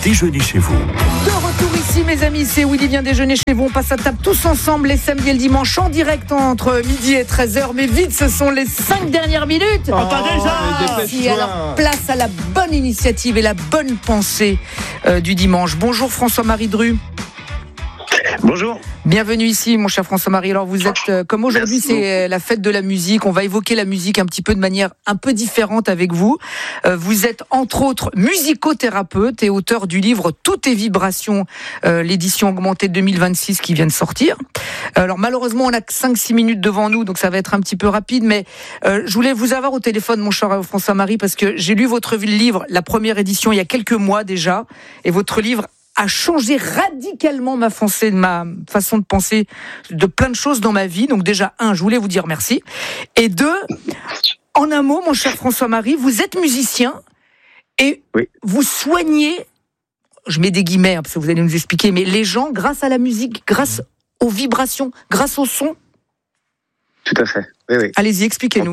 déjeuner chez vous. De retour ici, mes amis, c'est Willy vient déjeuner chez vous. On passe à table tous ensemble les samedis et le dimanche en direct entre midi et 13h. Mais vite, ce sont les 5 dernières minutes. Pas déjà. Si, alors place à la bonne initiative et la bonne pensée du dimanche. Bonjour François-Marie Dru. Bonjour. Bienvenue ici, mon cher François-Marie. Alors, vous êtes, comme aujourd'hui, c'est la fête de la musique. On va évoquer la musique un petit peu de manière un peu différente avec vous. Vous êtes, entre autres, musicothérapeute et auteur du livre Toutes tes vibrations, l'édition augmentée de 2026 qui vient de sortir. Alors, malheureusement, on a que 5-6 minutes devant nous, donc ça va être un petit peu rapide, mais je voulais vous avoir au téléphone, mon cher François-Marie, parce que j'ai lu votre livre, la première édition, il y a quelques mois déjà, et votre livre a changé radicalement ma façon de penser de plein de choses dans ma vie. Donc déjà, je voulais vous dire merci. Et 2, en un mot, mon cher François-Marie, vous êtes musicien et vous soignez, je mets des guillemets, parce que vous allez nous expliquer, mais les gens grâce à la musique, grâce aux vibrations, grâce au son. Tout à fait. Oui. Allez-y, expliquez-nous.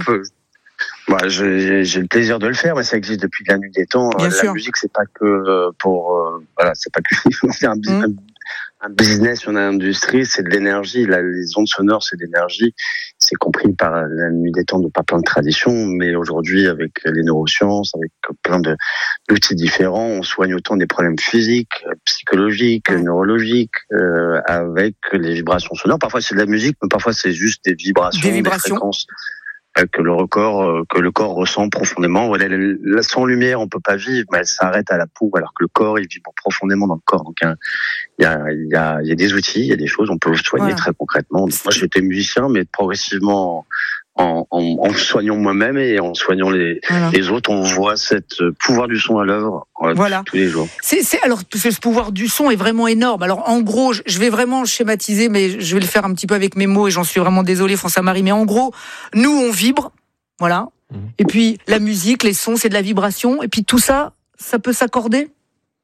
J'ai le plaisir de le faire, mais ça existe depuis la nuit des temps. La musique, c'est pas que c'est pas que c'est un business, une industrie, c'est de l'énergie. Les ondes sonores, c'est de l'énergie. C'est compris par la nuit des temps de pas plein de traditions, mais aujourd'hui, avec les neurosciences, avec plein d'outils différents, on soigne autant des problèmes physiques, psychologiques, neurologiques, avec les vibrations sonores. Parfois, c'est de la musique, mais parfois, c'est juste des vibrations. Des fréquences. Que le corps ressent profondément. Voilà, sans lumière, on peut pas vivre, mais elle s'arrête à la peau, alors que le corps, il vibre profondément dans le corps. Donc, il y a des outils, il y a des choses, on peut soigner très concrètement. Donc, moi, j'étais musicien, mais progressivement, en soignant moi-même et en soignant les autres, on voit cette pouvoir du son à l'œuvre tous les jours. Alors, ce pouvoir du son est vraiment énorme. Alors, en gros, je vais vraiment schématiser, mais je vais le faire un petit peu avec mes mots et j'en suis vraiment désolée, François-Marie. Mais en gros, nous, on vibre, voilà. Et puis, la musique, les sons, c'est de la vibration. Et puis, tout ça, ça peut s'accorder ?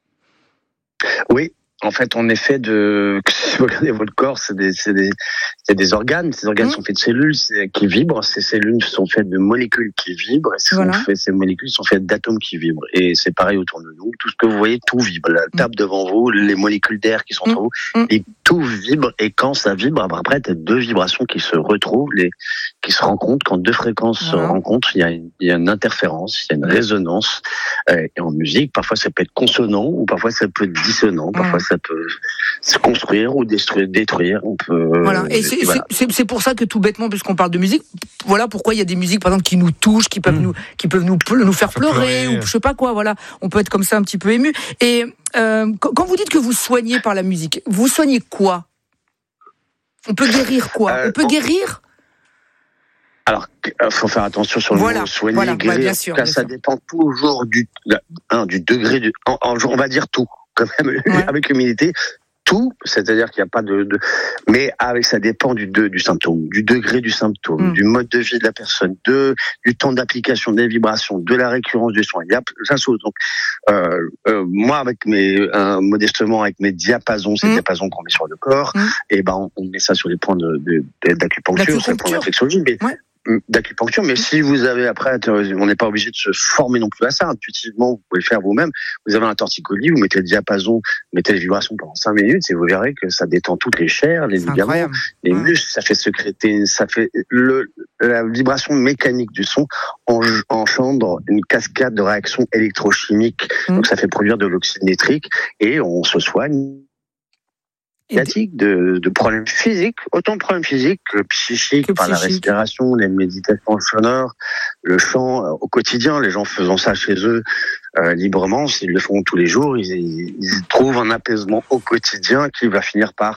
Oui. En fait, on est fait si vous regardez votre corps, c'est des organes. Ces organes sont faits de cellules qui vibrent. Ces cellules sont faites de molécules qui vibrent. Et ces molécules sont faites d'atomes qui vibrent. Et c'est pareil autour de nous. Tout ce que vous voyez, tout vibre. La table devant vous, les molécules d'air qui sont entre vous, et tout vibre. Et quand ça vibre, après, il y a 2 vibrations qui se retrouvent, qui se rencontrent. Quand 2 fréquences se rencontrent, il y a une interférence, il y a une résonance. Et en musique, parfois ça peut être consonant, ou parfois ça peut être dissonant. Parfois ça peut se construire ou détruire. On peut. Voilà. Et c'est pour ça que tout bêtement, puisqu'on parle de musique, voilà pourquoi il y a des musiques, par exemple, qui nous touchent, qui peuvent nous faire pleurer, ou je sais pas quoi. Voilà, on peut être comme ça un petit peu ému. Et quand vous dites que vous soignez par la musique, vous soignez quoi ? On peut guérir quoi ? On peut guérir ? Alors, faut faire attention sur le mot soigner, guérir. Bien sûr. Ça dépend toujours du degré on va dire tout, quand même, avec humilité. Tout, c'est-à-dire qu'il n'y a pas mais ça dépend du symptôme, du degré du symptôme, du mode de vie de la personne, du temps d'application des vibrations, de la récurrence du son. Il y a plein de choses. Donc, moi, modestement, avec mes diapasons, ces diapasons qu'on met sur le corps, et on met ça sur les points d'acupuncture, sur les points de réflexologie, d'acupuncture, mais si vous avez on n'est pas obligé de se former non plus à ça. Intuitivement, vous pouvez le faire vous-même. Vous avez un torticolis, vous mettez le diapason, vous mettez les vibrations pendant 5 minutes et vous verrez que ça détend toutes les chairs, les ligaments, les muscles, ça fait sécréter, la vibration mécanique du son engendre une cascade de réactions électrochimiques. Donc ça fait produire de l'oxyde nitrique et on se soigne de problèmes physiques, autant de problèmes physiques que psychiques, par la respiration, les méditations sonores, le chant au quotidien, les gens faisant ça chez eux librement, s'ils le font tous les jours, ils trouvent un apaisement au quotidien qui va finir par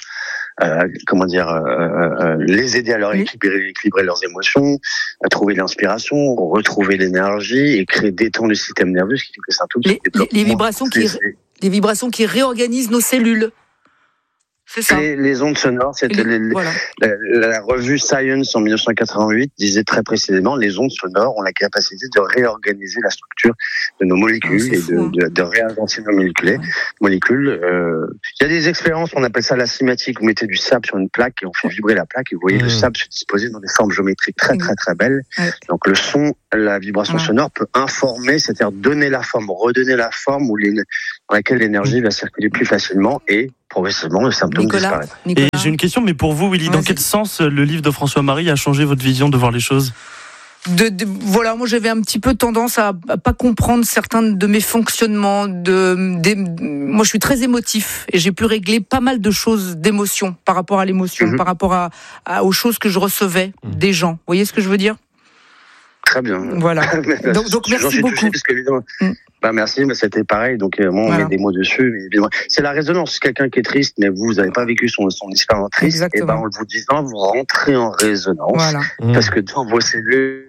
les aider à leur équilibrer leurs émotions, à trouver l'inspiration, retrouver l'énergie et détendre le système nerveux, ce qui fait que c'est un tout les vibrations qui réorganisent nos cellules. C'est ça. Les ondes sonores, c'était la revue Science en 1988 disait très précisément les ondes sonores ont la capacité de réorganiser la structure de nos molécules de réinventer nos molécules. Il y a des expériences, on appelle ça la cinématique. Vous mettez du sable sur une plaque et on fait vibrer la plaque et vous voyez le sable se disposer dans des formes géométriques très très très belles. Donc le son, la vibration sonore peut informer, c'est-à-dire donner la forme, redonner la forme dans laquelle l'énergie va circuler plus facilement et progressivement le symptôme disparaît. Et j'ai une question, mais pour vous, Willy, dans quel sens le livre de François-Marie a changé votre vision de voir les choses ? Voilà, moi j'avais un petit peu tendance à pas comprendre certains de mes fonctionnements. Moi je suis très émotif et j'ai pu régler pas mal de choses d'émotion par rapport à l'émotion, par rapport aux choses que je recevais des gens. Vous voyez ce que je veux dire ? Très bien. Voilà. donc merci beaucoup. Parce qu'évidemment, merci, mais c'était pareil. Donc on met des mots dessus. Mais évidemment, c'est la résonance. Quelqu'un qui est triste, mais vous n'avez pas vécu son expérience triste. Et en le vous disant, vous rentrez en résonance. Voilà. Parce que dans vos cellules,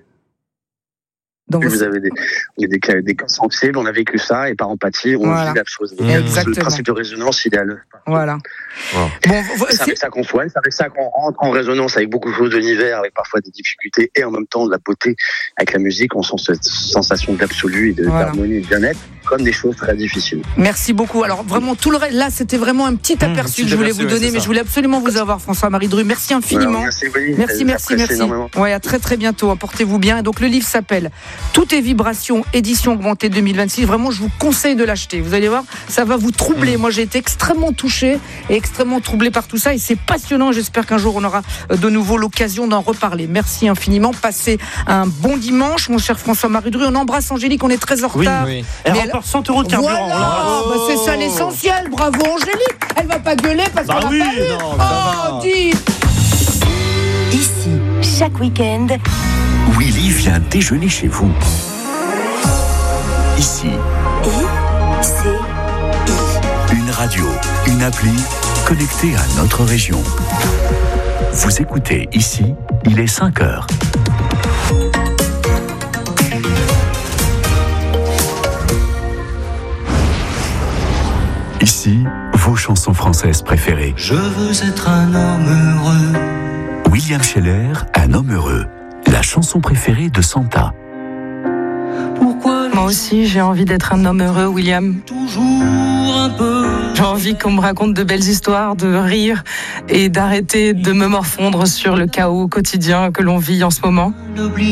vous avez des cas sensibles, on a vécu ça, et par empathie, on vit la chose. Le principe de résonance, il est à l'œuvre. Voilà. Bon, c'est avec ça qu'on soigne, c'est avec ça qu'on rentre en résonance avec beaucoup de choses de l'univers, avec parfois des difficultés, et en même temps de la beauté. Avec la musique, on sent cette sensation d'absolu et d'harmonie et de bien-être, comme des choses très difficiles. Merci beaucoup. Alors vraiment, tout le reste, là, c'était vraiment un petit aperçu que je voulais vous donner, mais je voulais absolument vous avoir, François-Marie Dru. Merci infiniment. Merci. Ouais, à très très bientôt. Portez-vous bien. Et donc le livre s'appelle Tout est vibration, édition augmentée 2026. Vraiment, je vous conseille de l'acheter. Vous allez voir, ça va vous troubler. Moi, j'ai été extrêmement touchée et extrêmement troublée par tout ça. Et c'est passionnant. J'espère qu'un jour, on aura de nouveau l'occasion d'en reparler. Merci infiniment. Passez un bon dimanche, mon cher François-Marie Dru. On embrasse Angélique. On est très en retard. Oui. Elle remporte 100 € de carburant. Voilà, c'est ça l'essentiel. Bravo, Angélique. Elle va pas gueuler parce qu'on n'a pas eu. Dis. Ici, chaque week-end, Willy vient déjeuner chez vous. Ici. Une radio, une appli connectée à notre région. Vous écoutez Ici, il est 5h. Ici, vos chansons françaises préférées. Je veux être un homme heureux. William Scheller, Un homme heureux. La chanson préférée de Santa. Pourquoi moi aussi, j'ai envie d'être un homme heureux, William. Toujours un peu. J'ai envie qu'on me raconte de belles histoires, de rire et d'arrêter de me morfondre sur le chaos quotidien que l'on vit en ce moment.